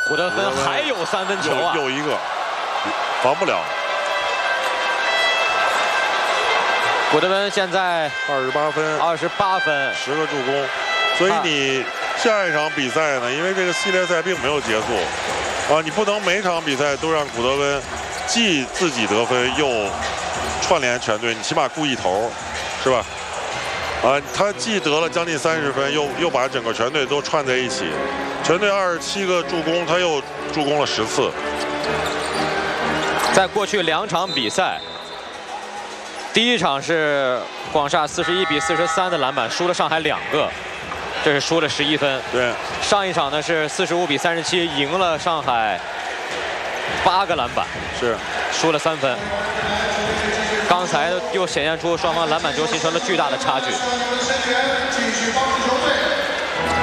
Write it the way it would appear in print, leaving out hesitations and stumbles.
古德芬还有3分球啊， 又一个，防不了。 古德芬现在 28分 ，28分 ，10个助攻。所以你下一场比赛呢，因为这个系列赛并没有结束，啊，你不能每场比赛都让古德芬既自己得分又串联全队，你起码顾一头，是吧？啊，他既得了将近30分，又把整个全队都串在一起。全队27个助攻，他又助攻了10次。 在过去2场比赛，第一场是广厦41比43的篮板，输了上海2个，这是输了11分。 对， 上一场呢是45比37赢了上海8个篮板， 是输了3分。刚才又显现出双方篮板球形成了巨大的差距。